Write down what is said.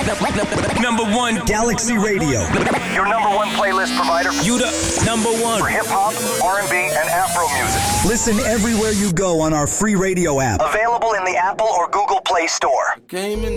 Number one Galaxy Radio. Your number one playlist provider. You the number one for hip-hop, R&B, and Afro music. Listen everywhere you go on our free radio app. Available in the Apple or Google Play Store. Came in